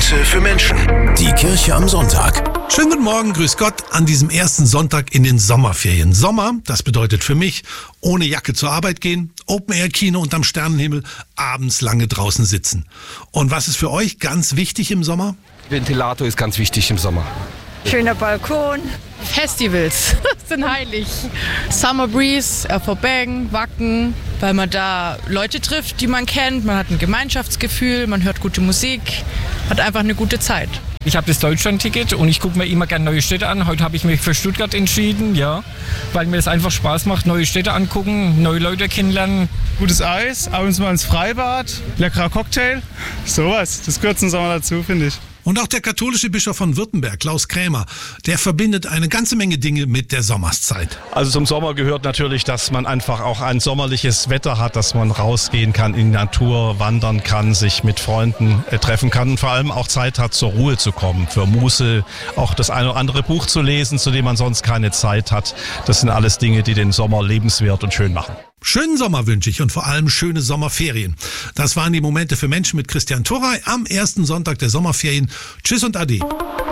Momente für Menschen. Die Kirche am Sonntag. Schönen guten Morgen, grüß Gott, an diesem ersten Sonntag in den Sommerferien. Sommer, das bedeutet für mich, ohne Jacke zur Arbeit gehen, Open-Air-Kino unterm Sternenhimmel, abends lange draußen sitzen. Und was ist für euch ganz wichtig im Sommer? Ventilator ist ganz wichtig im Sommer. Schöner Balkon. Festivals sind heilig. Summer Breeze, Bang, Wacken, weil man da Leute trifft, die man kennt. Man hat ein Gemeinschaftsgefühl, man hört gute Musik, hat einfach eine gute Zeit. Ich habe das Deutschland-Ticket und ich gucke mir immer gerne neue Städte an. Heute habe ich mich für Stuttgart entschieden, ja, weil mir das einfach Spaß macht, neue Städte angucken, neue Leute kennenlernen. Gutes Eis, abends mal ins Freibad, leckerer Cocktail, sowas. Das gehört zum Sommer dazu, finde ich. Und auch der katholische Bischof von Württemberg, Klaus Krämer, der verbindet eine ganze Menge Dinge mit der Sommerszeit. Also zum Sommer gehört natürlich, dass man einfach auch ein sommerliches Wetter hat, dass man rausgehen kann, in die Natur wandern kann, sich mit Freunden treffen kann und vor allem auch Zeit hat, zur Ruhe zu kommen, für Muße, auch das eine oder andere Buch zu lesen, zu dem man sonst keine Zeit hat. Das sind alles Dinge, die den Sommer lebenswert und schön machen. Schönen Sommer wünsche ich und vor allem schöne Sommerferien. Das waren die Momente für Menschen mit Christian Torrey am ersten Sonntag der Sommerferien. Tschüss und Ade.